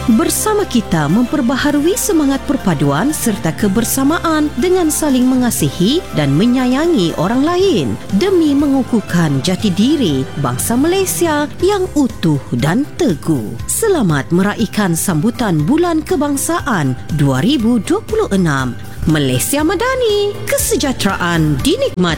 Bersama kita memperbaharui semangat perpaduan serta kebersamaan dengan saling mengasihi dan menyayangi orang lain demi mengukuhkan jati diri bangsa Malaysia yang utuh dan teguh. Selamat meraihkan sambutan Bulan Kebangsaan 2026. Malaysia Madani, kesejahteraan dinikmati.